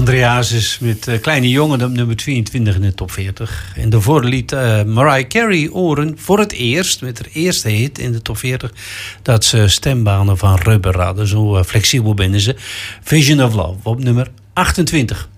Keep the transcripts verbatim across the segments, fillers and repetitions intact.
Andreas met uh, Kleine Jongen op nummer tweeëntwintig in de top veertig. En daarvoor liet uh, Mariah Carey horen voor het eerst, met haar eerste hit in de top veertig, dat ze stembanen van rubber hadden. Zo uh, flexibel binnen ze. Vision of Love op nummer achtentwintig.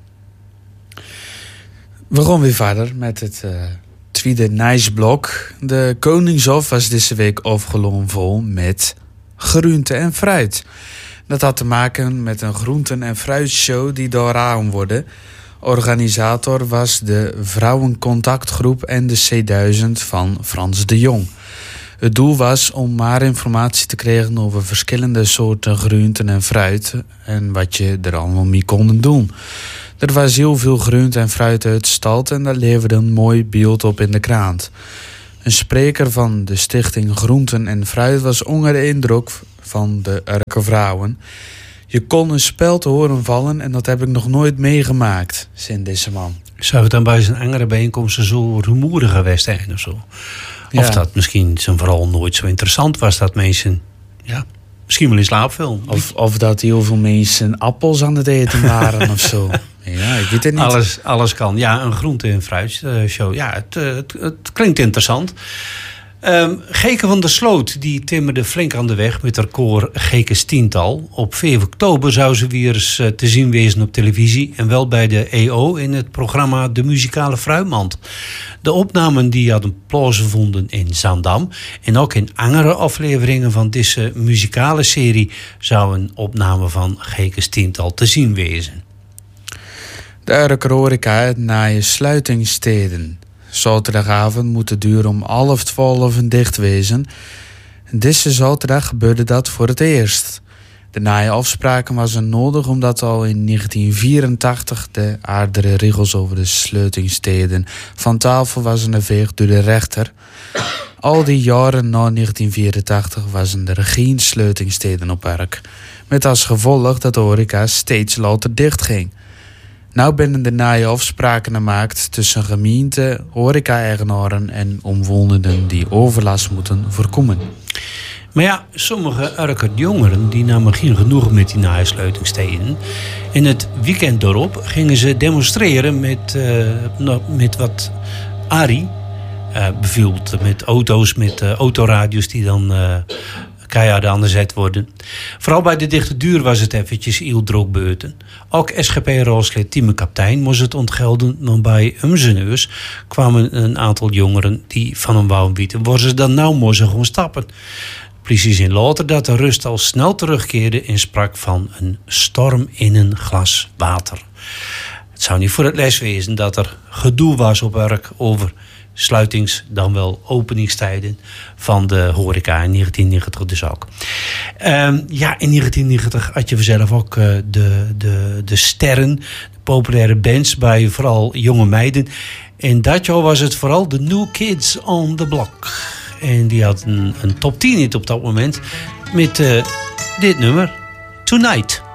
We gaan weer verder met het uh, tweede nice blok. De Koningshof was deze week afgelopen vol met groente en fruit. Dat had te maken met een groenten- en fruitshow die dooraan worden. Organisator was de Vrouwencontactgroep en de C duizend van Frans de Jong. Het doel was om maar informatie te krijgen over verschillende soorten groenten en fruit en wat je er allemaal mee kon doen. Er was heel veel groente en fruit uitgestald en dat leverde een mooi beeld op in de krant. Een spreker van de stichting Groenten en Fruit was onder de indruk van de Urke vrouwen. Je kon een speld horen vallen en dat heb ik nog nooit meegemaakt, zei deze man. Zou het dan bij zijn andere bijeenkomsten zo rumoerig geweest zijn of zo? Of Ja. dat misschien zijn vooral nooit zo interessant was dat mensen, ja, misschien wel in slaap viel. Of, of dat heel veel mensen appels aan het eten waren of zo. Ja, ik weet het niet. Alles, alles kan. Ja, een groente- en fruitshow. Ja, het, het, het klinkt interessant. Um, Geke van der Sloot die timmerde flink aan de weg met haar koor Geke's Tiental. Op vijf oktober zou ze weer eens te zien wezen op televisie. En wel bij de E O in het programma De Muzikale Fruitmand. De opnamen die hadden plaatsgevonden in Zaandam. En ook in andere afleveringen van deze muzikale serie zou een opname van Geke's Tiental te zien wezen. De Urke horeca uit naaie sluitingsteden. Zaterdagavond moet de deur om half twaalf dicht wezen. Deze zaterdag gebeurde dat voor het eerst. De naaie afspraken was er nodig omdat al in negentien vierentachtig de aardere regels over de sluitingsteden van tafel waren geveegd door de rechter. Al die jaren na negentien vierentachtig waren er geen sluitingsteden op Urk. Met als gevolg dat de horeca steeds later dicht ging. Nou binnen de naaie afspraken gemaakt tussen gemeente, horeca-eigenaren en omwonenden die overlast moeten voorkomen. Maar ja, sommige Urker jongeren die namen geen genoeg met die naaisluitingsteden. In het weekend erop gingen ze demonstreren met, uh, met wat Arie uh, beviel. Met auto's, met uh, autoradio's die dan uh, keihard aan de zet worden. Vooral bij de dichte duur was het eventjes heel druk beurten. Ook S G P-raadslid Tieme Kaptein moest het ontgelden, maar bij Umzeneurs kwamen een aantal jongeren die van hem wouden bieden. Waar ze dan nou moesten gewoon stappen. De politie zei later dat de rust al snel terugkeerde en sprak van een storm in een glas water. Het zou niet voor het les wezen dat er gedoe was op Urk over sluitings, dan wel openingstijden van de horeca in negentien negentig dus ook. Um, ja, in negentien negentig had je vanzelf ook uh, de, de, de sterren, de populaire bands bij vooral jonge meiden. En dat jaar was het vooral de New Kids on the Block. En die had een, een top tien hit op dat moment met uh, dit nummer, Tonight.